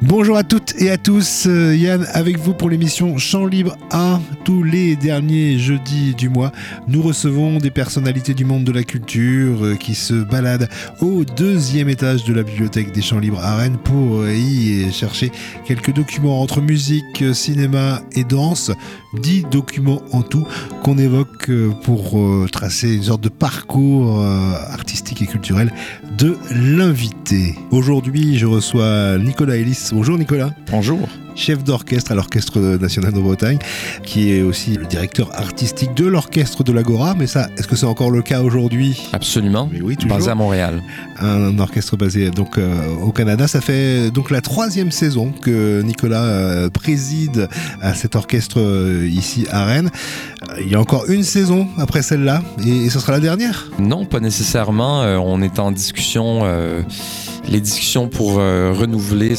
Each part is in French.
Bonjour à toutes et à tous, Yann avec vous pour l'émission Chant Libre 1. Tous les derniers jeudis du mois, nous recevons des personnalités du monde de la culture qui se baladent au deuxième étage de la bibliothèque des Chants Libres à Rennes pour y chercher quelques documents entre musique, cinéma et danse. 10 documents en tout qu'on évoque pour tracer une sorte de parcours artistique et culturel de l'invité. Aujourd'hui, je reçois Nicolas Ellis. Bonjour Nicolas. Bonjour. Chef d'orchestre à l'Orchestre National de Bretagne, qui est aussi le directeur artistique de l'Orchestre de l'Agora. Mais ça, est-ce que c'est encore le cas aujourd'hui ? Absolument. Mais oui, toujours. Basé à Montréal. Un orchestre basé donc au Canada. Ça fait donc la 3e saison que Nicolas préside à cet orchestre ici à Rennes. Il y a encore une saison après celle-là et ce sera la dernière ? Non, pas nécessairement. On est en discussion. Les discussions pour renouveler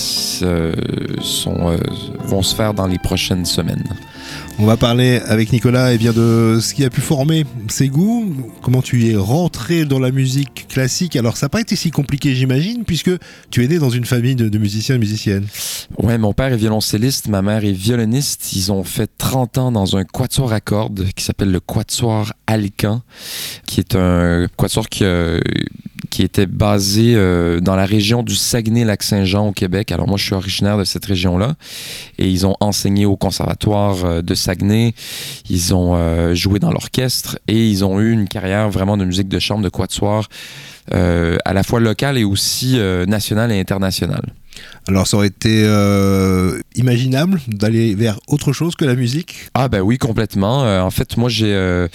vont se faire dans les prochaines semaines. On va parler avec Nicolas de ce qui a pu former ses goûts, comment tu es rentré dans la musique classique. Alors ça n'a pas été si compliqué j'imagine, puisque tu es né dans une famille de musiciens et musiciennes. Ouais, mon père est violoncelliste, ma mère est violoniste. Ils ont fait 30 ans dans un quatuor à cordes qui s'appelle le Quatuor Alcan, qui est un quatuor qui était basé dans la région du Saguenay-Lac-Saint-Jean au Québec. Alors moi, je suis originaire de cette région-là et ils ont enseigné au conservatoire de Saguenay. Ils ont joué dans l'orchestre et ils ont eu une carrière vraiment de musique de chambre, de quatuor, à la fois locale et aussi nationale et internationale. Alors ça aurait été imaginable d'aller vers autre chose que la musique ? Ah ben oui, complètement. En fait, moi j'ai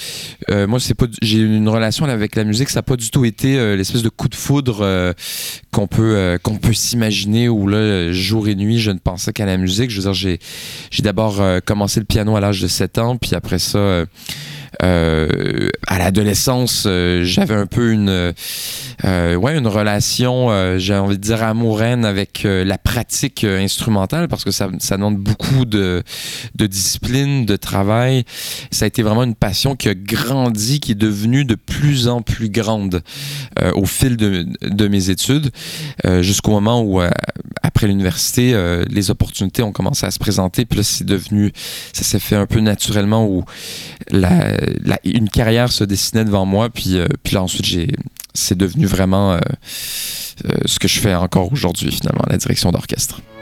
une relation avec la musique, ça n'a pas du tout été l'espèce de coup de foudre qu'on peut s'imaginer où là, jour et nuit, je ne pensais qu'à la musique. Je veux dire, j'ai d'abord commencé le piano à l'âge de 7 ans, puis après ça... à l'adolescence, j'avais un peu une relation, j'ai envie de dire amoureuse avec la pratique instrumentale parce que ça demande beaucoup de discipline, de travail. Ça a été vraiment une passion qui a grandi, qui est devenue de plus en plus grande au fil de mes études, jusqu'au moment où, après l'université, les opportunités ont commencé à se présenter. Puis là, ça s'est fait un peu naturellement où une carrière se dessinait devant moi, puis là ensuite c'est devenu vraiment ce que je fais encore aujourd'hui finalement, la direction d'orchestre.